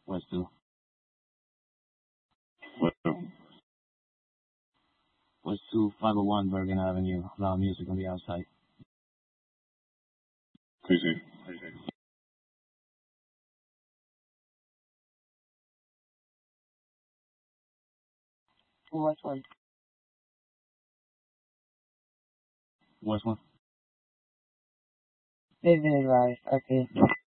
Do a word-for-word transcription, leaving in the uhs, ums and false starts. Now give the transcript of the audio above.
West two. What? West two, five oh one Bergen Avenue. Loud music on the outside. Appreciate it. West one. West one. Vivid Rise. Okay.